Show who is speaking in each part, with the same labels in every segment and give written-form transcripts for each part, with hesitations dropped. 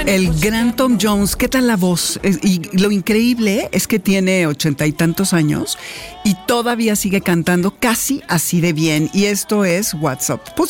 Speaker 1: El gran Tom Jones, ¿qué tal la voz? Y lo increíble es que tiene 80 y tantos años y todavía sigue cantando casi así de bien. Y esto es What's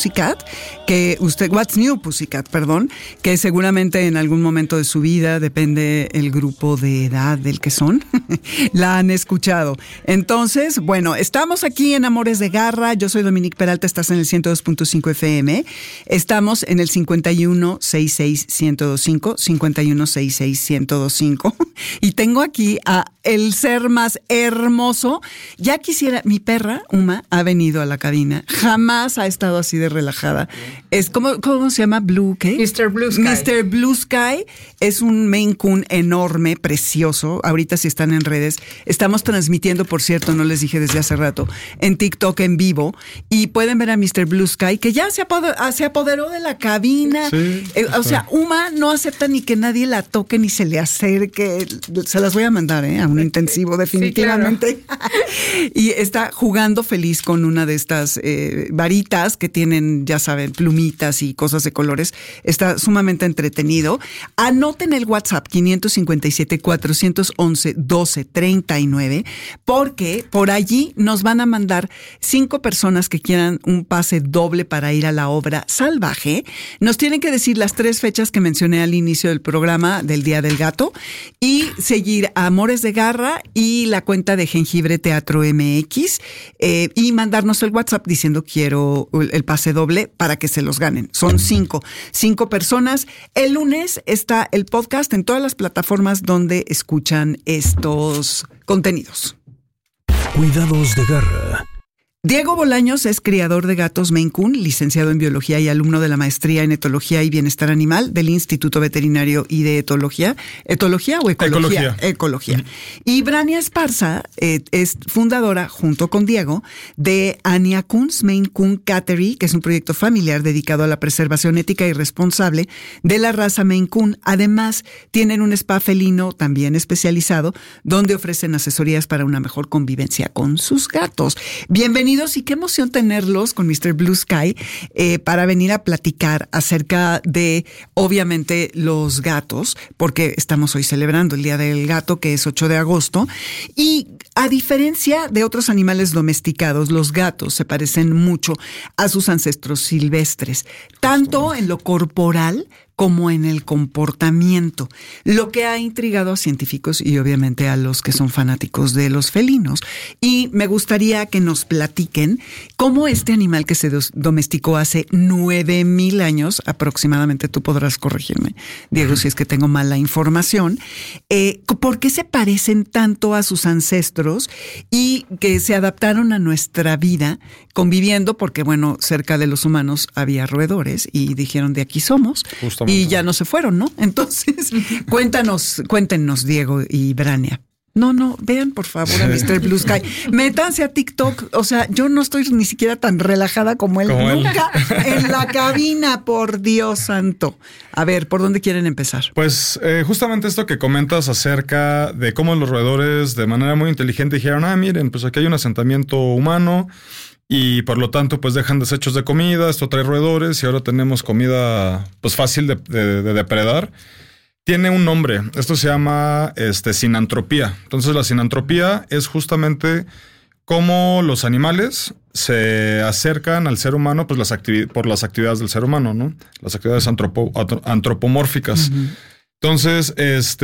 Speaker 1: New Pussycat, perdón, que seguramente en algún momento de su vida, depende el grupo de edad del que son, la han escuchado. Entonces, bueno, estamos aquí en Amores de Garra. Yo soy Dominique Peralta, estás en el 102.5 FM. Estamos en el 5166-1025, 5166-1025. Y tengo aquí a el ser más hermoso. Ya quisiera, mi perra, Uma, ha venido a la cabina. Jamás ha estado así de relajada. Es ¿cómo se llama? Blue, ¿qué?
Speaker 2: Mr. Blue Sky.
Speaker 1: Mr. Blue Sky es un Maine Coon enorme, precioso. Ahorita si están en redes, estamos transmitiendo, por cierto, no les dije desde hace rato, en TikTok en vivo. Y pueden ver a Mr. Blue Sky, que ya se apoderó de la cabina.
Speaker 3: Sí,
Speaker 1: o sea, Uma no acepta ni que nadie la toque ni se le acerque. Se las voy a mandar, a un intensivo, definitivamente. Sí, claro. Y está jugando feliz con una de estas varitas que tienen, ya saben, plumitas y cosas de colores. Está sumamente entretenido. Anoten el WhatsApp 557-411-1239, porque por allí nos van a mandar 5 personas que quieran un pase doble para ir a la obra Salvaje. Nos tienen que decir las 3 fechas que mencioné al inicio del programa del Día del Gato y seguir a Amores de Garra y la cuenta de Jengibre Teatro MX y mandarnos el WhatsApp diciendo quiero el pase doble para que se los ganen. Son 5 personas. El lunes está el podcast en todas las plataformas donde escuchan estos contenidos.
Speaker 4: Cuidados de Garra.
Speaker 1: Diego Bolaños es criador de gatos Maine Coon, licenciado en biología y alumno de la maestría en etología y bienestar animal del Instituto Veterinario y de Etología. ¿Etología o ecología? Ecología. Y Brania Esparza es fundadora, junto con Diego, de Anya Coons Maine Coon Cattery, que es un proyecto familiar dedicado a la preservación ética y responsable de la raza Maine Coon. Además, tienen un spa felino también especializado, donde ofrecen asesorías para una mejor convivencia con sus gatos. Bienvenidos y qué emoción tenerlos con Mr. Blue Sky para venir a platicar acerca de, obviamente, los gatos, porque estamos hoy celebrando el Día del Gato, que es 8 de agosto, y a diferencia de otros animales domesticados, los gatos se parecen mucho a sus ancestros silvestres, tanto en lo corporal como en el comportamiento, lo que ha intrigado a científicos y obviamente a los que son fanáticos de los felinos. Y me gustaría que nos platiquen cómo este animal que se domesticó hace 9,000 años, aproximadamente, tú podrás corregirme, Diego, si es que tengo mala información, ¿por qué se parecen tanto a sus ancestros y que se adaptaron a nuestra vida conviviendo? Porque, bueno, cerca de los humanos había roedores y dijeron, de aquí somos. Justamente. Y ya no se fueron, ¿no? Entonces, cuéntenos, Diego y Brania. No, vean por favor a Mr. Blue Sky. Métanse a TikTok. O sea, yo no estoy ni siquiera tan relajada como él. Nunca en la cabina, por Dios santo. A ver, ¿por dónde quieren empezar?
Speaker 3: Pues justamente esto que comentas acerca de cómo los roedores de manera muy inteligente dijeron, miren, pues aquí hay un asentamiento humano y por lo tanto pues dejan desechos de comida, esto trae roedores y ahora tenemos comida pues fácil de depredar. Tiene un nombre, esto se llama sinantropía. Entonces la sinantropía es justamente cómo los animales se acercan al ser humano pues por las actividades del ser humano, ¿no? Las actividades antropomórficas. Uh-huh. Entonces,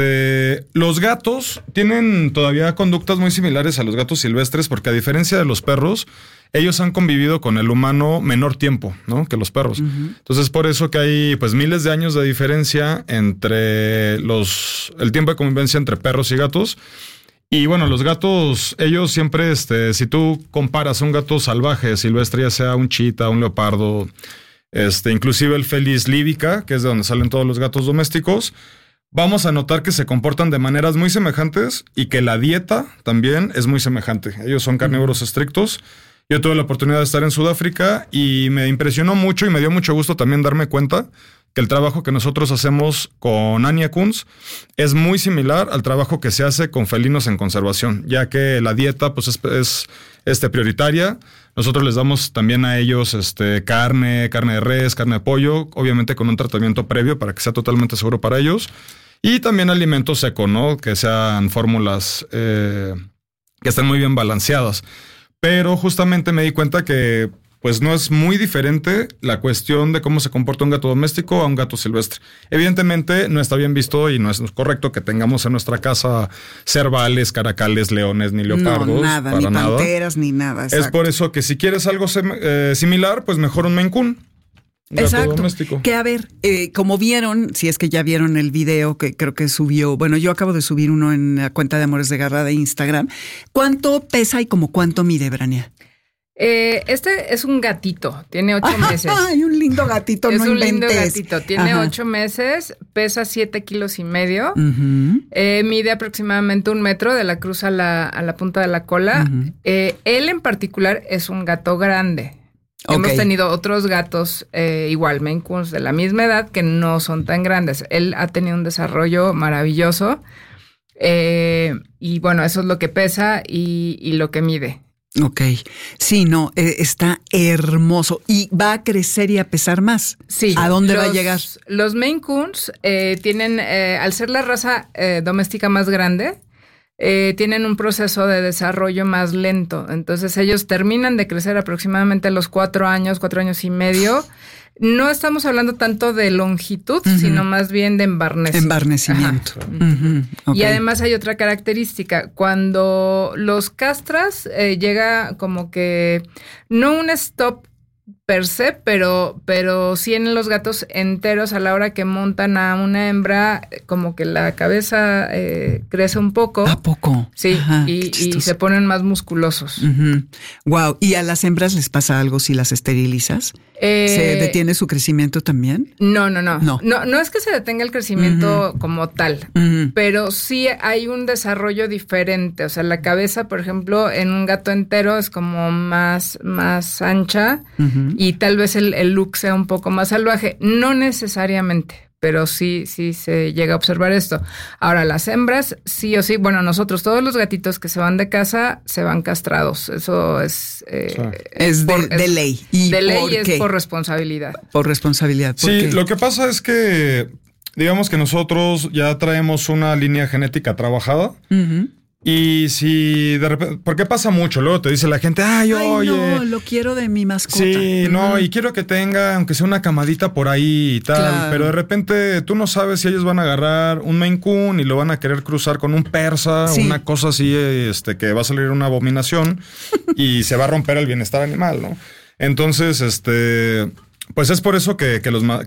Speaker 3: los gatos tienen todavía conductas muy similares a los gatos silvestres porque a diferencia de los perros, ellos han convivido con el humano menor tiempo, ¿no? Que los perros. Uh-huh. Entonces, por eso que hay pues miles de años de diferencia entre el tiempo de convivencia entre perros y gatos. Y bueno, los gatos, ellos siempre, si tú comparas un gato salvaje, silvestre, ya sea un chita, un leopardo, inclusive el Felis líbica, que es de donde salen todos los gatos domésticos, vamos a notar que se comportan de maneras muy semejantes y que la dieta también es muy semejante. Ellos son carnívoros estrictos. Yo tuve la oportunidad de estar en Sudáfrica y me impresionó mucho y me dio mucho gusto también darme cuenta que el trabajo que nosotros hacemos con Anya Kunz es muy similar al trabajo que se hace con felinos en conservación, ya que la dieta pues es prioritaria. Nosotros les damos también a ellos carne de res, carne de pollo, obviamente con un tratamiento previo para que sea totalmente seguro para ellos. Y también alimento seco, ¿no? Que sean fórmulas que estén muy bien balanceadas. Pero justamente me di cuenta que pues no es muy diferente la cuestión de cómo se comporta un gato doméstico a un gato silvestre. Evidentemente no está bien visto y no es correcto que tengamos en nuestra casa cervales, caracales, leones, ni leopardos.
Speaker 1: No, nada, ni panteras, ni nada.
Speaker 3: Exacto. Es por eso que si quieres algo similar, pues mejor un Maine Coon.
Speaker 1: Exacto. Doméstico. Que a ver, como vieron, si es que ya vieron el video que creo que subió, bueno, yo acabo de subir uno en la cuenta de Amores de Garra de Instagram. ¿Cuánto pesa y como cuánto mide, Brania?
Speaker 2: Este es un gatito, tiene 8 meses.
Speaker 1: ¡Ay, un lindo gatito!
Speaker 2: Es
Speaker 1: no
Speaker 2: un
Speaker 1: inventes.
Speaker 2: lindo gatito, tiene 8 meses, pesa 7,5 kilos. Mide aproximadamente 1 metro de la cruz a la punta de la cola. Él en particular es un gato grande. Hemos tenido otros gatos igual, Maine Coons de la misma edad, que no son tan grandes. Él ha tenido un desarrollo maravilloso. Y bueno, eso es lo que pesa y lo que mide.
Speaker 1: Ok. Sí, no, está hermoso. ¿Y va a crecer y a pesar más?
Speaker 2: Sí.
Speaker 1: ¿A dónde va a llegar?
Speaker 2: Los Maine Coons tienen, al ser la raza doméstica más grande, tienen un proceso de desarrollo más lento. Entonces ellos terminan de crecer aproximadamente a los 4 años y medio. No estamos hablando tanto de longitud, sino más bien de
Speaker 1: embarnecimiento.
Speaker 2: Y además hay otra característica. Cuando los castras, llega como que no un stop per se, pero sí en los gatos enteros a la hora que montan a una hembra, como que la cabeza crece un poco.
Speaker 1: ¿A poco?
Speaker 2: Sí, y se ponen más musculosos.
Speaker 1: Wow. ¿Y a las hembras les pasa algo si las esterilizas? ¿Se detiene su crecimiento también?
Speaker 2: No es que se detenga el crecimiento como tal, pero sí hay un desarrollo diferente. O sea, la cabeza, por ejemplo, en un gato entero es como más ancha y tal vez el look sea un poco más salvaje. No necesariamente, pero sí se llega a observar esto. Ahora, las hembras, sí o sí, bueno, nosotros, todos los gatitos que se van de casa, se van castrados. Eso es...
Speaker 1: es de ley.
Speaker 2: ¿Y de ley es por responsabilidad?
Speaker 1: Por responsabilidad. ¿Por
Speaker 3: sí,
Speaker 1: qué?
Speaker 3: Lo que pasa es que, digamos que nosotros ya traemos una línea genética trabajada. Y si de repente, porque pasa mucho, luego te dice la gente, oye,
Speaker 1: no, lo quiero de mi mascota.
Speaker 3: Sí, no, y quiero que tenga, aunque sea una camadita por ahí y tal, claro. Pero de repente tú no sabes si ellos van a agarrar un Maine Coon y lo van a querer cruzar con un persa, una cosa así, que va a salir una abominación y se va a romper el bienestar animal, ¿no? Entonces, pues es por eso que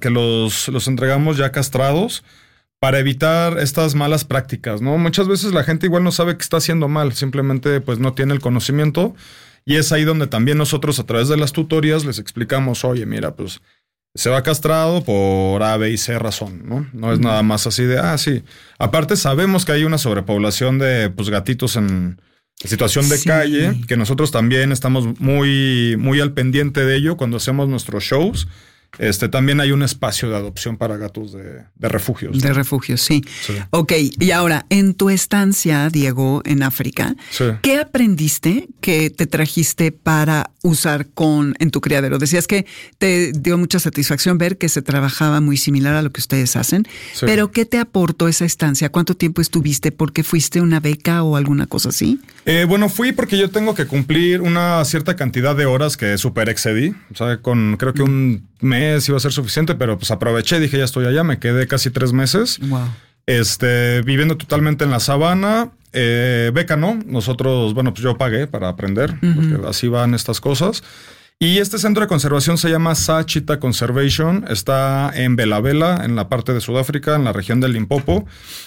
Speaker 3: los entregamos ya castrados, para evitar estas malas prácticas, ¿no? Muchas veces la gente igual no sabe que está haciendo mal, simplemente pues no tiene el conocimiento, y es ahí donde también nosotros a través de las tutorías les explicamos, oye, mira, pues se va castrado por A, B y C razón, ¿no? No es nada más así de, sí. Aparte sabemos que hay una sobrepoblación de pues gatitos en situación de calle, que nosotros también estamos muy, muy al pendiente de ello cuando hacemos nuestros shows. También hay un espacio de adopción para gatos de refugios, ¿no?
Speaker 1: De refugios, sí. Ok, y ahora, en tu estancia, Diego, en África, ¿qué aprendiste que te trajiste para usar en tu criadero? Decías que te dio mucha satisfacción ver que se trabajaba muy similar a lo que ustedes hacen, pero ¿qué te aportó esa estancia? ¿Cuánto tiempo estuviste? ¿Por qué fuiste una beca o alguna cosa así?
Speaker 3: Bueno, fui porque yo tengo que cumplir una cierta cantidad de horas que super excedí, o sea, creo que un mes iba a ser suficiente, pero pues aproveché, dije ya estoy allá, me quedé casi 3 meses.
Speaker 1: Wow.
Speaker 3: Viviendo totalmente en la sabana. Beca no, nosotros, bueno, pues yo pagué para aprender, porque así van estas cosas. Y este centro de conservación se llama Sa Cheetah Conservation, está en Bela Bela, en la parte de Sudáfrica, en la región del Limpopo.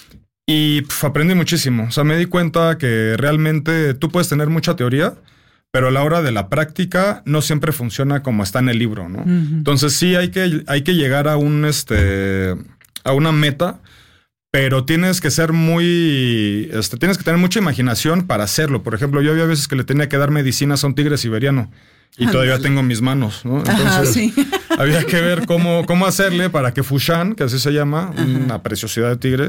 Speaker 3: Y aprendí muchísimo, o sea, me di cuenta que realmente tú puedes tener mucha teoría, pero a la hora de la práctica no siempre funciona como está en el libro, ¿no? Entonces sí hay que llegar a a una meta, pero tienes que ser tienes que tener mucha imaginación para hacerlo. Por ejemplo, yo había veces que le tenía que dar medicinas a un tigre siberiano y todavía tengo mis manos, ¿no? Entonces había que ver cómo hacerle para que Fushan, que así se llama, una preciosidad de tigre,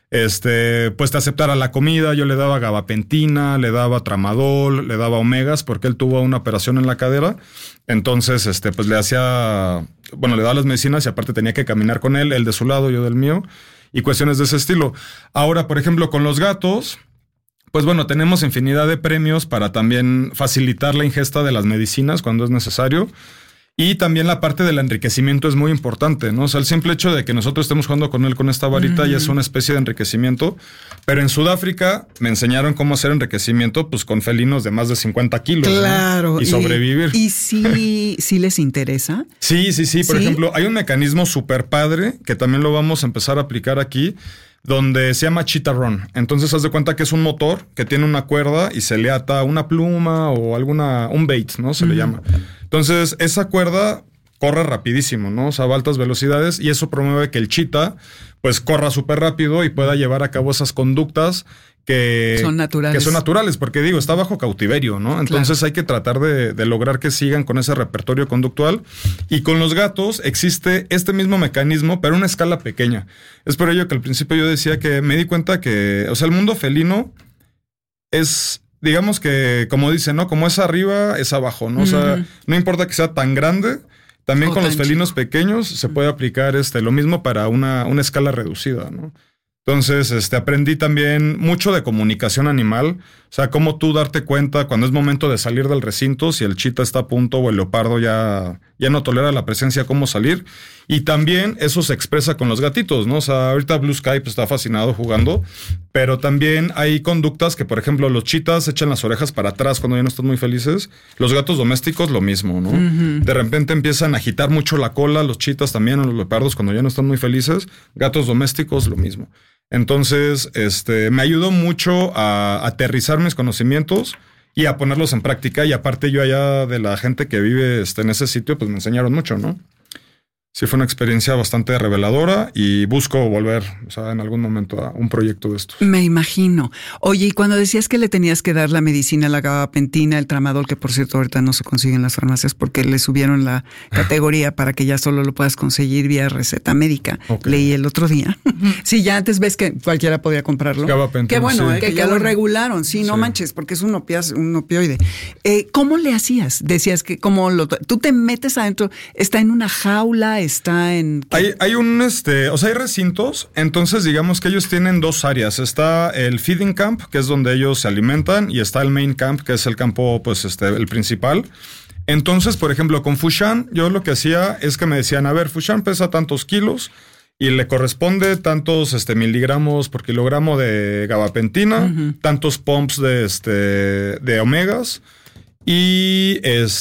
Speaker 3: pues te aceptara la comida. Yo le daba gabapentina, le daba tramadol, le daba omegas, porque él tuvo una operación en la cadera. Entonces, pues le daba las medicinas y aparte tenía que caminar con él de su lado, yo del mío, y cuestiones de ese estilo. Ahora, por ejemplo, con los gatos, pues bueno, tenemos infinidad de premios para también facilitar la ingesta de las medicinas cuando es necesario. Y también la parte del enriquecimiento es muy importante, ¿no? O sea, el simple hecho de que nosotros estemos jugando con él con esta varita ya es una especie de enriquecimiento. Pero en Sudáfrica me enseñaron cómo hacer enriquecimiento pues con felinos de más de 50 kilos.
Speaker 1: Claro.
Speaker 3: ¿no? Y sobrevivir.
Speaker 1: ¿Y sí les interesa?
Speaker 3: Sí. Por ejemplo, hay un mecanismo súper padre que también lo vamos a empezar a aplicar aquí, donde se llama Cheetah Run. Entonces, haz de cuenta que es un motor que tiene una cuerda y se le ata una pluma o un bait, ¿no? Se le llama. Entonces, esa cuerda corre rapidísimo, ¿no? O sea, va a altas velocidades y eso promueve que el cheetah, pues, corra súper rápido y pueda llevar a cabo esas conductas que son naturales, porque digo, está bajo cautiverio, ¿no? Entonces hay que tratar de lograr que sigan con ese repertorio conductual. Y con los gatos existe este mismo mecanismo, pero a una escala pequeña. Es por ello que al principio yo decía que me di cuenta que, o sea, el mundo felino es, digamos que, como dicen, ¿no? Como es arriba, es abajo, ¿no? O sea, no importa que sea tan grande, también con los felinos pequeños se puede aplicar lo mismo para una escala reducida, ¿no? Entonces, aprendí también mucho de comunicación animal, o sea, cómo tú darte cuenta cuando es momento de salir del recinto, si el cheetah está a punto o el leopardo ya no tolera la presencia, cómo salir. Y también eso se expresa con los gatitos, ¿no? O sea, ahorita Blue Sky pues, está fascinado jugando, pero también hay conductas que, por ejemplo, los cheetahs echan las orejas para atrás cuando ya no están muy felices. Los gatos domésticos, lo mismo, ¿no? De repente empiezan a agitar mucho la cola, los cheetahs también, o los leopardos cuando ya no están muy felices. Gatos domésticos, lo mismo. Entonces, me ayudó mucho a aterrizar mis conocimientos y a ponerlos en práctica. Y aparte yo allá de la gente que vive en ese sitio, pues me enseñaron mucho, ¿no? Sí, fue una experiencia bastante reveladora y busco volver, o sea, en algún momento a un proyecto de estos.
Speaker 1: Me imagino. Oye, y cuando decías que le tenías que dar la medicina, la gabapentina, el tramadol, que por cierto ahorita no se consigue en las farmacias porque le subieron la categoría para que ya solo lo puedas conseguir vía receta médica. Okay. Leí el otro día. Sí, ya antes ves que cualquiera podía comprarlo.
Speaker 3: Gabapentina.
Speaker 1: Qué bueno, que ya lo regularon. Sí, no manches, porque es un opioide. ¿Cómo le hacías? Decías que tú te metes adentro, está en una jaula, está en...
Speaker 3: Hay un, o sea, hay recintos, entonces digamos que ellos tienen dos áreas. Está el feeding camp, que es donde ellos se alimentan, y está el main camp, que es el campo, pues, el principal. Entonces, por ejemplo, con Fushan, yo lo que hacía es que me decían, a ver, Fushan pesa tantos kilos y le corresponde tantos miligramos por kilogramo de gabapentina, tantos pumps de omegas, y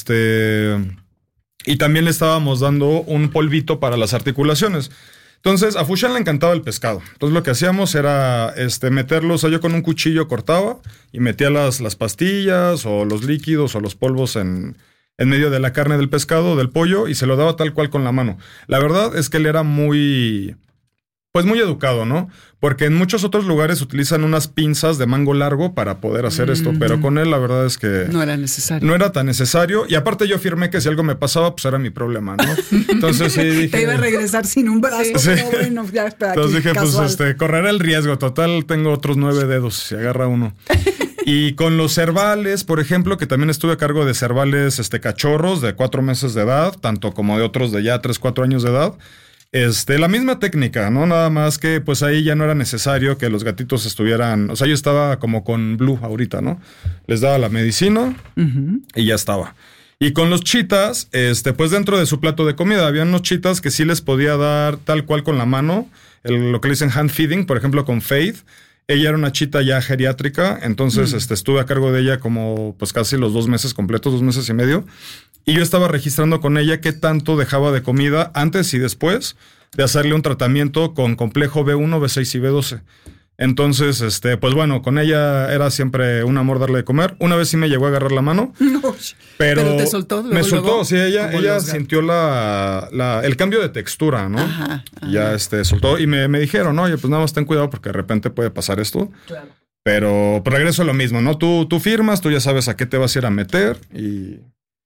Speaker 3: y también le estábamos dando un polvito para las articulaciones. Entonces, a Fushan le encantaba el pescado. Entonces, lo que hacíamos era meterlos, o sea, yo con un cuchillo cortaba y metía las pastillas o los líquidos o los polvos en medio de la carne del pescado, del pollo, y se lo daba tal cual con la mano. La verdad es que él era muy educado, ¿no? Porque en muchos otros lugares utilizan unas pinzas de mango largo para poder hacer esto, pero con él la verdad es que...
Speaker 1: No era necesario.
Speaker 3: No era tan necesario, y aparte yo afirmé que si algo me pasaba, pues era mi problema, ¿no? Entonces sí dije...
Speaker 1: Te iba a regresar sin un brazo,
Speaker 3: sí.
Speaker 1: Pero bueno, ya está.
Speaker 3: Entonces dije, casual. Pues correr el riesgo, total, tengo otros 9 dedos, si agarra uno. Y con los cervales, por ejemplo, que también estuve a cargo de cervales cachorros de 4 meses de edad, tanto como de otros de ya 3, 4 años de edad. La misma técnica, ¿no? Nada más que pues ahí ya no era necesario que los gatitos estuvieran... O sea, yo estaba como con Blue ahorita, ¿no? Les daba la medicina y ya estaba. Y con los cheetahs, pues dentro de su plato de comida había unos cheetahs que sí les podía dar tal cual con la mano, lo que le dicen hand feeding, por ejemplo con Faith. Ella era una cheetah ya geriátrica, entonces estuve a cargo de ella como pues casi los 2 meses completos, 2 meses y medio. Y yo estaba registrando con ella qué tanto dejaba de comida antes y después de hacerle un tratamiento con complejo B1, B6 y B12. Entonces, pues bueno, con ella era siempre un amor darle de comer. Una vez sí me llegó a agarrar la mano. Pero
Speaker 1: te soltó.
Speaker 3: Me soltó, sí, ella sintió el cambio de textura, ¿no? Ajá. Ya soltó y me dijeron, oye, pues nada más ten cuidado porque de repente puede pasar esto. Claro. Pero regreso a lo mismo, ¿no? Tú firmas, tú ya sabes a qué te vas a ir a meter y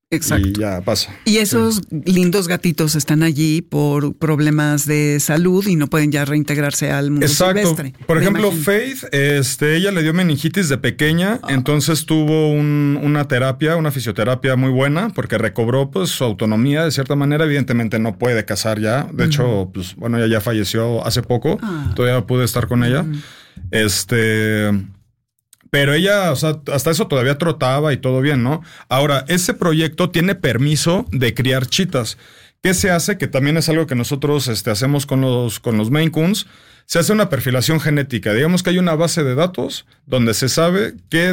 Speaker 1: Exacto.
Speaker 3: Y ya pasa.
Speaker 1: Y esos lindos gatitos están allí por problemas de salud y no pueden ya reintegrarse al mundo silvestre.
Speaker 3: Por ejemplo, Faith, ella le dio meningitis de pequeña, entonces tuvo una fisioterapia muy buena, porque recobró pues su autonomía de cierta manera. Evidentemente no puede cazar ya. De hecho, pues bueno, ella ya falleció hace poco. Todavía pude estar con ella. Pero ella, o sea, hasta eso todavía trotaba y todo bien, ¿no? Ahora, ese proyecto tiene permiso de criar chitas. ¿Qué se hace? Que también es algo que nosotros hacemos con los Maine Coons. Se hace una perfilación genética. Digamos que hay una base de datos donde se sabe qué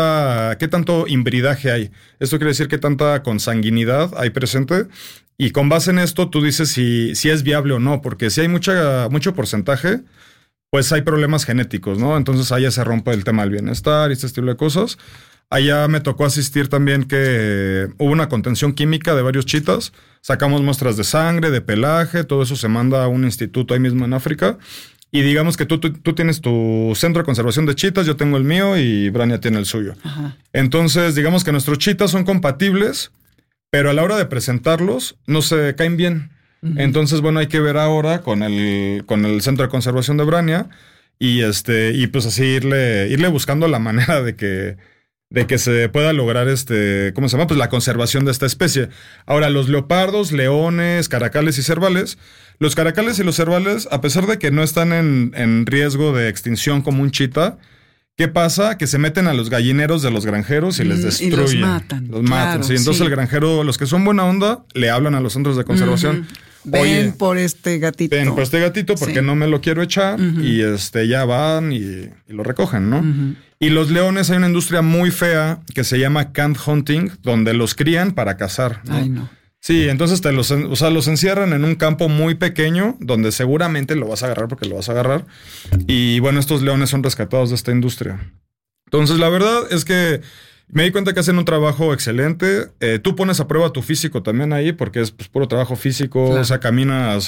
Speaker 3: tanto hibridaje hay. Esto quiere decir qué tanta consanguinidad hay presente. Y con base en esto, tú dices si es viable o no. Porque si hay mucho porcentaje, pues hay problemas genéticos, ¿no? Entonces allá se rompe el tema del bienestar y este estilo de cosas. Allá me tocó asistir también que hubo una contención química de varios chitas. Sacamos muestras de sangre, de pelaje, todo eso se manda a un instituto ahí mismo en África. Y digamos que tú tienes tu centro de conservación de chitas, yo tengo el mío y Brania tiene el suyo. Ajá. Entonces, digamos que nuestros chitas son compatibles, pero a la hora de presentarlos no se caen bien. Entonces, bueno, hay que ver ahora con el centro de conservación de Brania y pues así irle buscando la manera de que se pueda lograr ¿cómo se llama? Pues la conservación de esta especie. Ahora, los leopardos, leones, caracales y cervales. Los caracales y los cervales, a pesar de que no están en riesgo de extinción como un chita, ¿qué pasa? Que se meten a los gallineros de los granjeros y les destruyen. Y los matan. Claro, sí. Entonces el granjero, los que son buena onda, le hablan a los centros de conservación.
Speaker 1: Ven por este gatito.
Speaker 3: Ven por este gatito porque no me lo quiero echar. Y ya van y lo recogen, ¿no? Y los leones, hay una industria muy fea que se llama canned hunting, donde los crían para cazar, ¿no?
Speaker 1: Ay, no.
Speaker 3: Sí, entonces los encierran en un campo muy pequeño donde seguramente lo vas a agarrar porque lo vas a agarrar. Y bueno, estos leones son rescatados de esta industria. Entonces, la verdad es que me di cuenta que hacen un trabajo excelente. Tú pones a prueba tu físico también ahí porque es pues, puro trabajo físico. Claro. O sea, caminas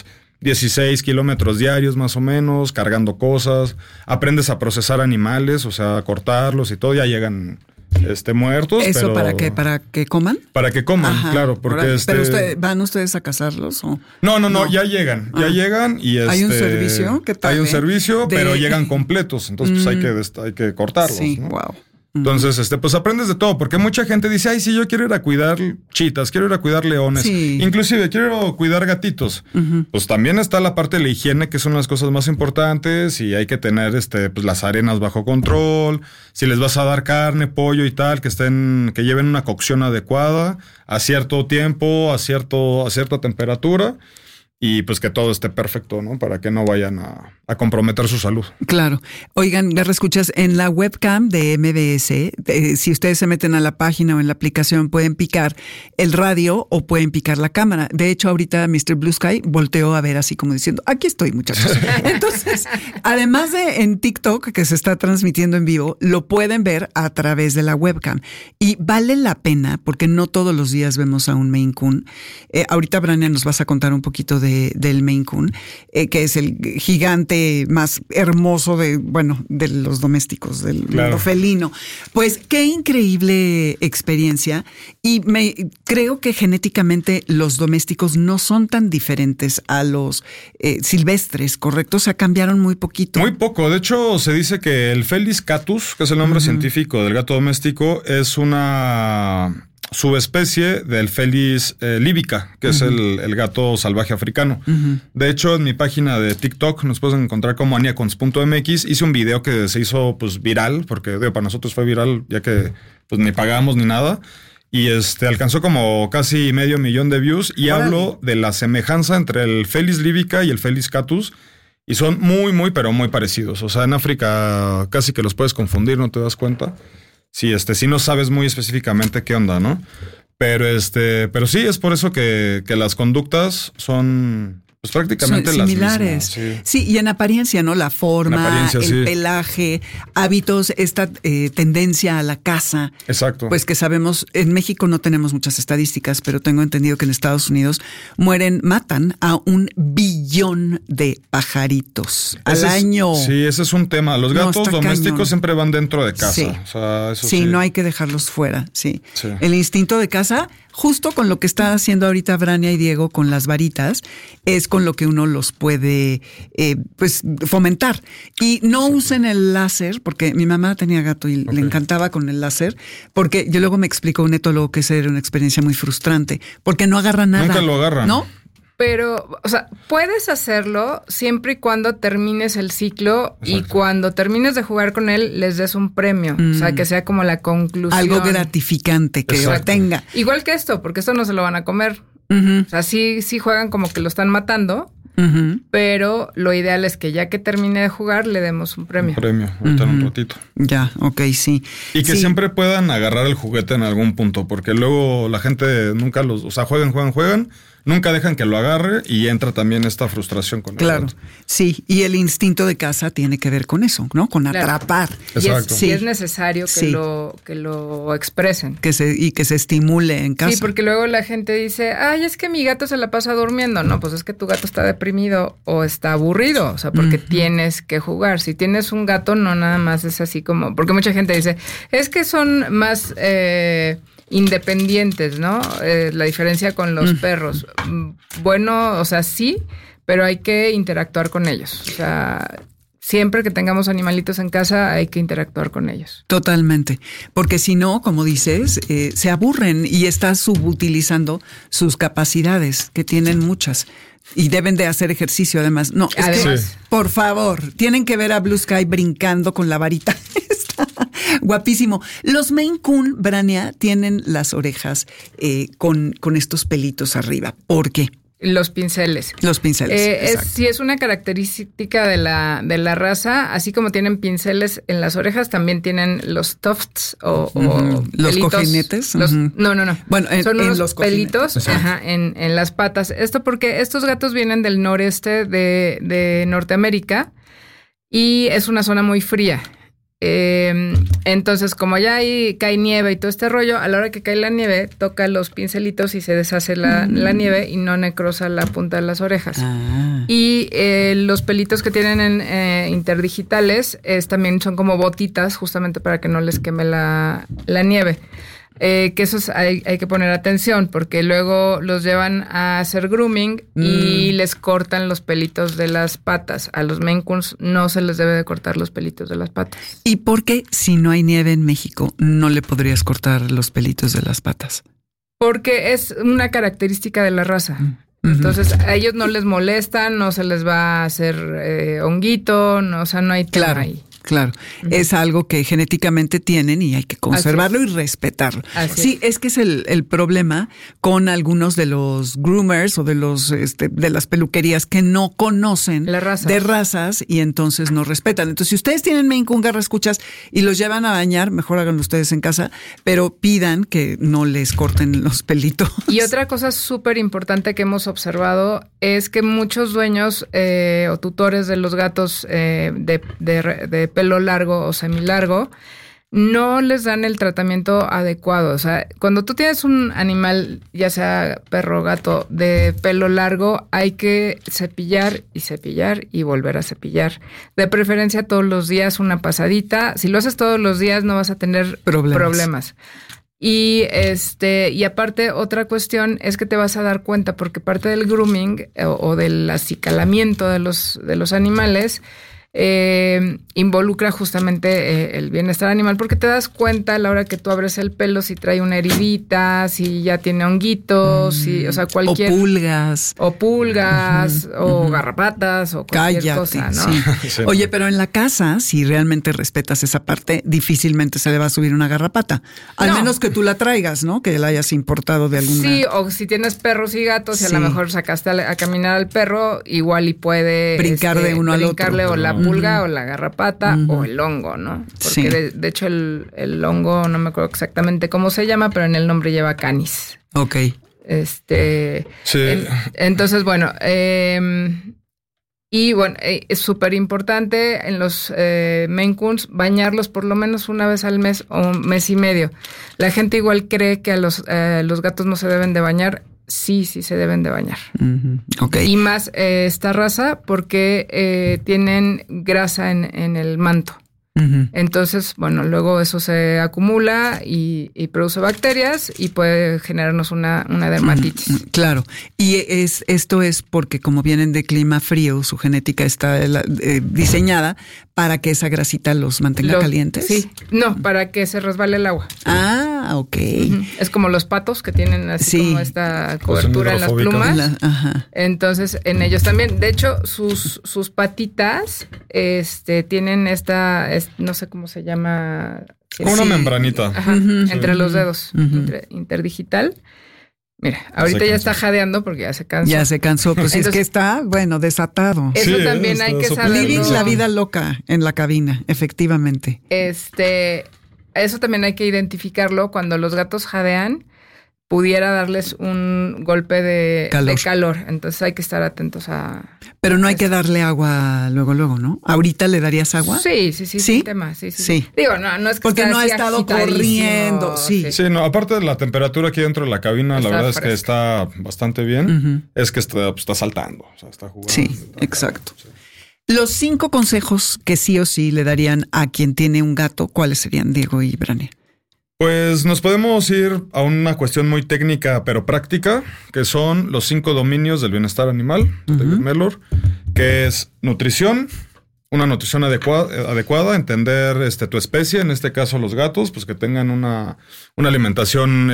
Speaker 3: 16 kilómetros diarios más o menos, cargando cosas. Aprendes a procesar animales, o sea, a cortarlos y todo. Ya llegan muertos.
Speaker 1: ¿Eso pero para qué? ¿Para que coman?
Speaker 3: Para que coman, ajá, claro. Porque
Speaker 1: ¿Pero van ustedes a cazarlos? ¿O?
Speaker 3: No, ya llegan. Ya llegan y
Speaker 1: ¿Hay un servicio? ¿Qué tal?
Speaker 3: Hay un servicio, pero llegan completos. Entonces pues hay que cortarlos.
Speaker 1: Sí,
Speaker 3: ¿no?
Speaker 1: wow.
Speaker 3: Entonces, pues aprendes de todo, porque mucha gente dice, ay, sí, yo quiero ir a cuidar chitas, quiero ir a cuidar leones, inclusive quiero cuidar gatitos. Pues también está la parte de la higiene, que son las cosas más importantes, y hay que tener pues las arenas bajo control. Si les vas a dar carne, pollo y tal, que lleven una cocción adecuada, a cierto tiempo, a cierta temperatura. Y pues que todo esté perfecto, ¿no? Para que no vayan a comprometer su salud.
Speaker 1: Claro. Oigan, Garra Escuchas, en la webcam de MBS, si ustedes se meten a la página o en la aplicación, pueden picar el radio o pueden picar la cámara. De hecho, ahorita Mr. Blue Sky volteó a ver así como diciendo, aquí estoy, muchachos. Entonces, además de en TikTok, que se está transmitiendo en vivo, lo pueden ver a través de la webcam. Y vale la pena, porque no todos los días vemos a un Maine Coon. Ahorita, Brania, nos vas a contar un poquito del Maine Coon, que es el gigante más hermoso de los domésticos, del mundo felino. Pues qué increíble experiencia. Y creo que genéticamente los domésticos no son tan diferentes a los silvestres, ¿correcto? O sea, cambiaron muy poquito.
Speaker 3: Muy poco. De hecho, se dice que el Felis catus, que es el nombre científico del gato doméstico, es una subespecie del Felis líbica, que es el gato salvaje africano. De hecho, en mi página de TikTok nos puedes encontrar como aniacons.mx. Hice un video que se hizo pues viral, porque para nosotros fue viral, ya que pues ni pagamos ni nada. Y alcanzó como casi 500,000 de views. Y hablo de la semejanza entre el Felis líbica y el Felis catus. Y son muy, muy, pero muy parecidos. O sea, en África casi que los puedes confundir, ¿no te das cuenta? Sí, sí no sabes muy específicamente qué onda, ¿no? Pero sí, es por eso que las conductas son Pues prácticamente
Speaker 1: son similares.
Speaker 3: las mismas.
Speaker 1: Sí, y en apariencia, ¿no? La forma, el pelaje, hábitos, esta tendencia a la caza.
Speaker 3: Exacto.
Speaker 1: Pues que sabemos, en México no tenemos muchas estadísticas, pero tengo entendido que en Estados Unidos matan a 1 billón de pajaritos al año.
Speaker 3: Sí, ese es un tema. Los gatos domésticos siempre van dentro de casa.
Speaker 1: Sí.
Speaker 3: O sea, eso
Speaker 1: sí, no hay que dejarlos fuera. Sí. El instinto de caza, justo con lo que está haciendo ahorita Brania y Diego con las varitas, es con lo que uno los puede pues fomentar. Y no usen el láser, porque mi mamá tenía gato y le encantaba con el láser, porque yo luego me explicó un etólogo que esa era una experiencia muy frustrante, porque no agarra nada.
Speaker 3: Nunca lo agarran.
Speaker 1: ¿No?
Speaker 2: Pero, o sea, puedes hacerlo siempre y cuando termines el ciclo. Exacto. Y cuando termines de jugar con él, les des un premio. O sea, que sea como la conclusión.
Speaker 1: Algo gratificante que obtenga.
Speaker 2: Igual que esto, porque esto no se lo van a comer. O sea, sí juegan como que lo están matando. Pero lo ideal es que ya que termine de jugar, le demos un premio.
Speaker 3: Ahorita en un ratito.
Speaker 1: Ya, ok, sí.
Speaker 3: Y que siempre puedan agarrar el juguete en algún punto, porque luego la gente nunca o sea, juegan, nunca dejan que lo agarre y entra también esta frustración con el gato.
Speaker 1: Sí, y el instinto de caza tiene que ver con eso, ¿no? Con atrapar.
Speaker 3: Exacto.
Speaker 2: Y es necesario que lo expresen.
Speaker 1: Que se estimule en casa.
Speaker 2: Sí, porque luego la gente dice, ay, es que mi gato se la pasa durmiendo. No, pues es que tu gato está deprimido o está aburrido, o sea, porque tienes que jugar. Si tienes un gato, no nada más es así como, porque mucha gente dice, es que son más independientes, ¿no? La diferencia con los perros. Bueno, o sea, sí, pero hay que interactuar con ellos. O sea, siempre que tengamos animalitos en casa hay que interactuar con ellos.
Speaker 1: Totalmente, porque si no, como dices, se aburren y estás subutilizando sus capacidades, que tienen muchas. Y deben de hacer ejercicio además. No, por favor, tienen que ver a Blue Sky brincando con la varita. Está guapísimo. Los Maine Coon, Brania, tienen las orejas con estos pelitos arriba. ¿Por qué?
Speaker 2: Los pinceles. Sí, es una característica de la raza, así como tienen pinceles en las orejas, también tienen los tufts o
Speaker 1: los
Speaker 2: pelitos,
Speaker 1: cojinetes.
Speaker 2: No.
Speaker 1: Bueno,
Speaker 2: son unos
Speaker 1: los
Speaker 2: pelitos en las patas. Esto porque estos gatos vienen del noreste de Norteamérica y es una zona muy fría. Entonces, como ya cae nieve y todo este rollo, a la hora que cae la nieve, toca los pincelitos y se deshace la nieve y no necrosa la punta de las orejas. Y los pelitos que tienen interdigitales también son como botitas, justamente para que no les queme la nieve. Que eso hay que poner atención, porque luego los llevan a hacer grooming y les cortan los pelitos de las patas. A los Maine Coons no se les debe de cortar los pelitos de las patas.
Speaker 1: ¿Y por qué si no hay nieve en México no le podrías cortar los pelitos de las patas?
Speaker 2: Porque es una característica de la raza. Entonces a ellos no les molesta, no se les va a hacer honguito, no, o sea, no hay tema ahí.
Speaker 1: Claro, es algo que genéticamente tienen y hay que conservarlo y respetarlo. Sí, es que es el problema con algunos de los groomers o de los de las peluquerías que no conocen de razas y entonces no respetan. Entonces, si ustedes tienen Maine Coon garrascuchas y los llevan a bañar, mejor háganlo ustedes en casa, pero pidan que no les corten los pelitos.
Speaker 2: Y otra cosa súper importante que hemos observado es que muchos dueños o tutores de los gatos de pelo largo o semilargo no les dan el tratamiento adecuado. O sea, cuando tú tienes un animal, ya sea perro o gato, de pelo largo, hay que cepillar y volver a cepillar. De preferencia todos los días, una pasadita. Si lo haces todos los días no vas a tener problemas. Y aparte otra cuestión es que te vas a dar cuenta, porque parte del grooming o del acicalamiento de los animales involucra justamente el bienestar animal, porque te das cuenta a la hora que tú abres el pelo si trae una heridita, si ya tiene honguitos, o sea, cualquier... O pulgas, o garrapatas, o cualquier cosa, ¿no?
Speaker 1: Sí. Oye, pero en la casa, si realmente respetas esa parte, difícilmente se le va a subir una garrapata. Al menos que tú la traigas, ¿no? Que la hayas importado de alguna...
Speaker 2: Sí, o si tienes perros y gatos y a lo mejor sacaste a caminar al perro, igual y puede...
Speaker 1: Brincar de uno al otro.
Speaker 2: O la pulga o la garrapata o el hongo, ¿no? Porque de hecho el hongo, no me acuerdo exactamente cómo se llama, pero en el nombre lleva canis.
Speaker 1: Ok.
Speaker 3: Sí.
Speaker 2: Entonces, bueno, y bueno, es súper importante en los Maine Coons bañarlos por lo menos una vez al mes o un mes y medio. La gente igual cree que a los gatos no se deben de bañar. Sí se deben de bañar.
Speaker 1: Okay.
Speaker 2: Y más esta raza porque tienen grasa en el manto. Entonces, bueno, luego eso se acumula y produce bacterias y puede generarnos una dermatitis.
Speaker 1: Claro. Y esto es porque como vienen de clima frío, su genética está diseñada para que esa grasita los mantenga calientes.
Speaker 2: Sí. No, para que se resbale el agua.
Speaker 1: Ah, ok.
Speaker 2: Es como los patos que tienen así como esta cobertura en las plumas. Entonces, en ellos también. De hecho, sus patitas tienen esta... no sé cómo se llama.
Speaker 3: Como una membranita.
Speaker 2: Entre los dedos, interdigital. Mira, ahorita ya está jadeando porque ya se cansó.
Speaker 1: Ya se cansó, pues entonces, es que está, desatado.
Speaker 2: Eso también hay que saberlo.
Speaker 1: Living la vida loca en la cabina, efectivamente.
Speaker 2: Eso también hay que identificarlo. Cuando los gatos jadean, pudiera darles un golpe de calor. Entonces hay que estar atentos a...
Speaker 1: Pero no hay que darle agua luego, ¿no? ¿Ahorita le darías agua?
Speaker 2: Sí. Sin tema, sí. Digo, no es que
Speaker 1: porque no ha estado corriendo. Sí,
Speaker 3: no, aparte de la temperatura aquí dentro de la cabina, la verdad es que está bastante bien. Es que está saltando, o sea, está jugando.
Speaker 1: Sí, exacto. Sí. Los 5 consejos que sí o sí le darían a quien tiene un gato, ¿cuáles serían, Diego y Brania?
Speaker 3: Pues nos podemos ir a una cuestión muy técnica pero práctica, que son los 5 dominios del bienestar animal, de David Mellor, que es nutrición, una nutrición adecuada, entender tu especie, en este caso los gatos, pues que tengan una alimentación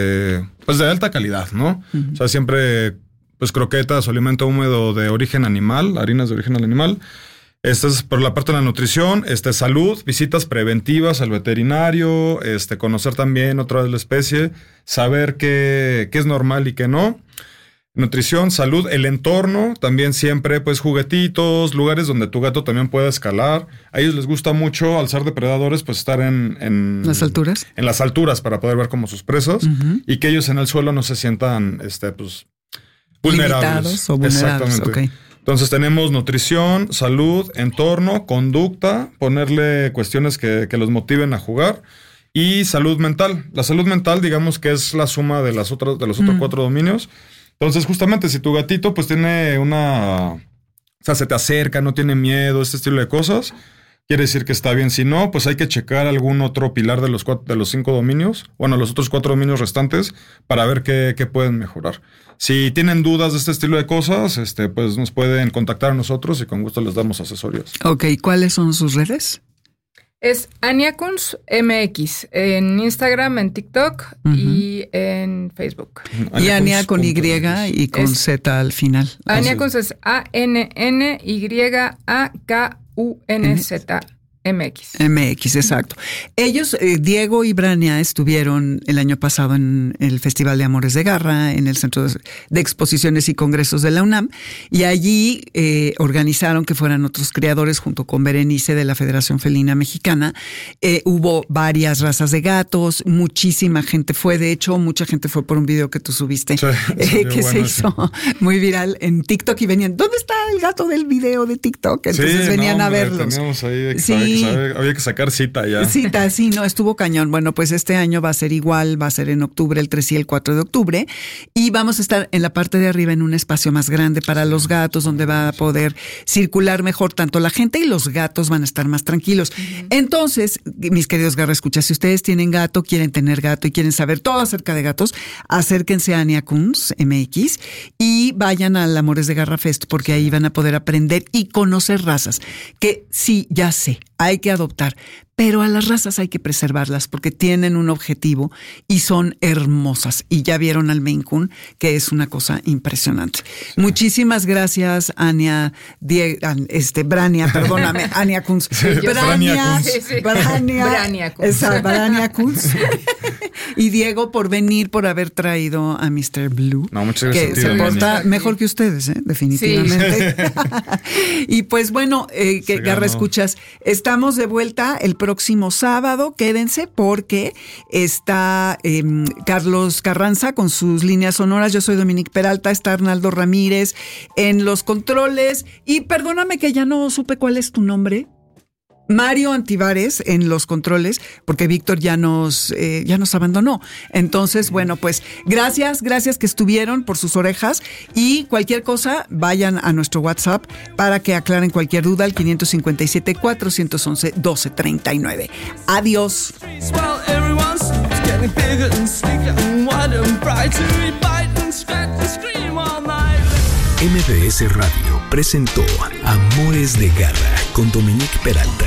Speaker 3: pues de alta calidad, ¿no? O sea, siempre pues croquetas o alimento húmedo de origen animal, harinas de origen animal. Esta es por la parte de la nutrición, salud, visitas preventivas al veterinario, conocer también otra vez la especie, saber qué es normal y qué no. Nutrición, salud, el entorno, también siempre pues juguetitos, lugares donde tu gato también pueda escalar. A ellos les gusta mucho, al ser depredadores, pues estar en
Speaker 1: las alturas.
Speaker 3: En las alturas para poder ver como sus presas y que ellos en el suelo no se sientan pues vulnerables.
Speaker 1: Limitados o vulnerables.
Speaker 3: Exactamente.
Speaker 1: Okay.
Speaker 3: Entonces tenemos nutrición, salud, entorno, conducta, ponerle cuestiones que los motiven a jugar y salud mental. La salud mental, digamos que es la suma de los otros 4 dominios. Entonces justamente si tu gatito pues tiene o sea, se te acerca, no tiene miedo, este estilo de cosas, quiere decir que está bien. Si no, pues hay que checar algún otro pilar de los 5 dominios, los otros 4 dominios restantes para ver qué pueden mejorar. Si tienen dudas de este estilo de cosas, pues nos pueden contactar a nosotros y con gusto les damos asesorías.
Speaker 1: Ok, ¿cuáles son sus redes?
Speaker 2: Es Anya Coons MX en Instagram, en TikTok y en Facebook.
Speaker 1: Y Anya con Y y con Z al final.
Speaker 2: Anya Coons es ANNYAKUNZ. MX,
Speaker 1: exacto. Ellos, Diego y Brania, estuvieron el año pasado en el Festival de Amores de Garra, en el Centro de Exposiciones y Congresos de la UNAM, y allí organizaron que fueran otros creadores junto con Berenice de la Federación Felina Mexicana. Hubo varias razas de gatos, muchísima gente fue, de hecho, mucha gente fue por un video que tú subiste, que se hizo muy viral en TikTok y venían, ¿dónde está el gato del video de TikTok? Entonces venían a verlos.
Speaker 3: Ahí había que sacar cita ya.
Speaker 1: Cita, sí, no, estuvo cañón. Bueno, pues este año va a ser igual, va a ser en octubre, el 3 y el 4 de octubre. Y vamos a estar en la parte de arriba en un espacio más grande para los gatos, donde va a poder circular mejor tanto la gente y los gatos van a estar más tranquilos. Entonces, mis queridos Garra Escuchas, si ustedes tienen gato, quieren tener gato y quieren saber todo acerca de gatos, acérquense a Anya Coons MX y vayan al Amores de Garra Fest, porque ahí van a poder aprender y conocer razas que sí, ya sé, hay que adoptar, pero a las razas hay que preservarlas porque tienen un objetivo y son hermosas. Y ya vieron al Maine Coon, que es una cosa impresionante. Sí. Muchísimas gracias, Anya, Brania, perdóname, Anya Coons.
Speaker 3: Sí,
Speaker 1: Brania Coons. Y Diego por venir, por haber traído a Mr. Blue.
Speaker 3: No, muchas
Speaker 1: gracias. Que se porta mejor que ustedes, definitivamente. Sí. Y pues bueno, Garra Escuchas, estamos de vuelta el próximo sábado. Quédense porque está Carlos Carranza con sus líneas sonoras. Yo soy Dominique Peralta, está Arnaldo Ramírez en los controles. Y perdóname que ya no supe cuál es tu nombre. Mario Antivares en los controles, porque Víctor ya nos abandonó. Entonces, bueno, pues gracias que estuvieron por sus orejas, y cualquier cosa, vayan a nuestro WhatsApp para que aclaren cualquier duda al 557-411-1239. Adiós.
Speaker 4: MBS Radio presentó Amores de Garra con Dominique Peralta.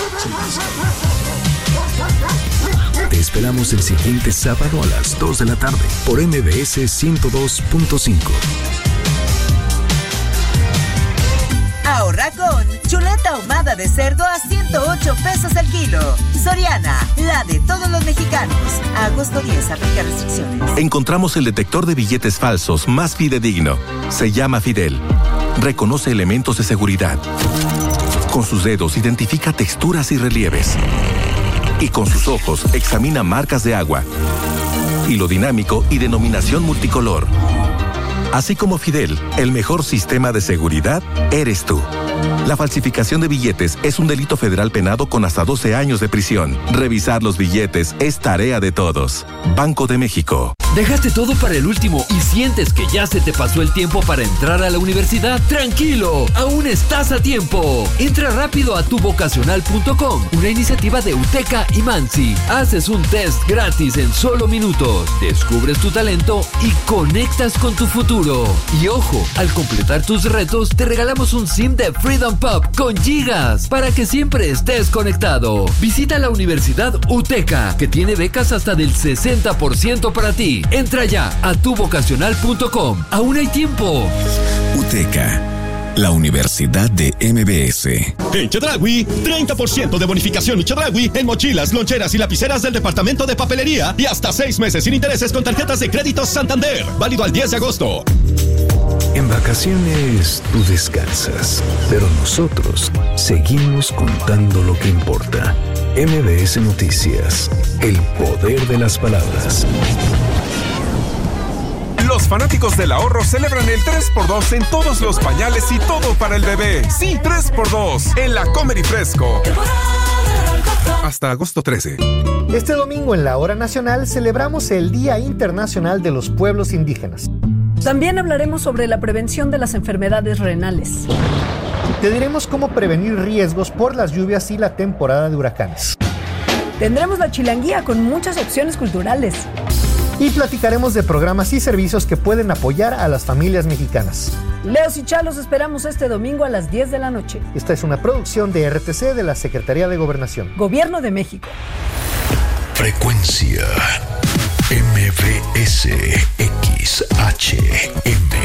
Speaker 4: Te esperamos el siguiente sábado a las 2 de la tarde por MBS 102.5.
Speaker 5: Ahorra con chuleta ahumada de cerdo a 108 pesos el kilo. Soriana, la de todos los mexicanos. A agosto 10, aplica restricciones.
Speaker 6: Encontramos el detector de billetes falsos más fidedigno. Se llama Fidel. Reconoce elementos de seguridad. Con sus dedos identifica texturas y relieves. Y con sus ojos examina marcas de agua. Hilo dinámico y denominación multicolor. Así como Fidel, el mejor sistema de seguridad eres tú. La falsificación de billetes es un delito federal penado con hasta 12 años de prisión. Revisar los billetes es tarea de todos. Banco de México.
Speaker 7: ¿Dejaste todo para el último y sientes que ya se te pasó el tiempo para entrar a la universidad? ¡Tranquilo! ¡Aún estás a tiempo! Entra rápido a tuvocacional.com, una iniciativa de UTECA y Mansi. Haces un test gratis en solo minutos, descubres tu talento y conectas con tu futuro. Y ojo, al completar tus retos te regalamos un SIM de Freedom Pop con gigas para que siempre estés conectado. Visita la Universidad UTECA, que tiene becas hasta del 60% para ti. Entra ya a tuvocacional.com. Aún hay tiempo.
Speaker 8: UTECA, la Universidad de MBS.
Speaker 9: En Chedraui, 30% de bonificación y Chedraui en mochilas, loncheras y lapiceras del departamento de papelería y hasta 6 meses sin intereses con tarjetas de crédito Santander. Válido al 10 de agosto.
Speaker 4: En vacaciones tú descansas, pero nosotros seguimos contando lo que importa. MBS Noticias, el poder de las palabras.
Speaker 10: Los fanáticos del ahorro celebran el 3x2 en todos los pañales y todo para el bebé. Sí, 3x2 en la Comer y Fresco. Hasta agosto 13.
Speaker 11: Este domingo en la Hora Nacional celebramos el Día Internacional de los Pueblos Indígenas.
Speaker 12: También hablaremos sobre la prevención de las enfermedades renales.
Speaker 11: Te diremos cómo prevenir riesgos por las lluvias y la temporada de huracanes.
Speaker 12: Tendremos la chilanguía con muchas opciones culturales.
Speaker 11: Y platicaremos de programas y servicios que pueden apoyar a las familias mexicanas.
Speaker 12: Leos y Chalos esperamos este domingo a las 10 de la noche.
Speaker 11: Esta es una producción de RTC de la Secretaría de Gobernación.
Speaker 12: Gobierno de México.
Speaker 4: Frecuencia MBS XHM.